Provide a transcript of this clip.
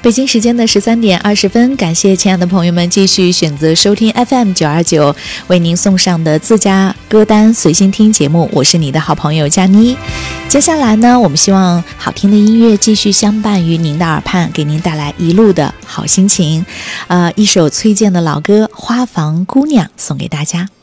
北京时间的13点20分，感谢亲爱的朋友们继续选择收听 FM929 为您送上的自家歌单随心听节目，我是你的好朋友佳妮。接下来呢，我们希望好听的音乐继续相伴于您的耳畔，给您带来一路的好心情。一首崔健的老歌《花房姑娘》送给大家。